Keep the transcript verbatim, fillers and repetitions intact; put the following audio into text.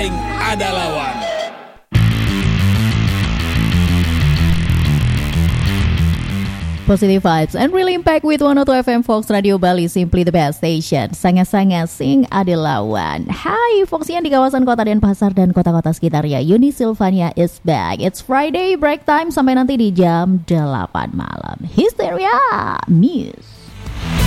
sing ada lawan. Positive vibes and really impact with one oh two F M Fox Radio Bali, simply the best station. Sangat-sangat sing ada lawan. Hai Foxian di kawasan Kota Denpasar dan kota-kota sekitarnya. Yuni Silvania is back. It's Friday break time sampai nanti di jam delapan malam. Hysteria News.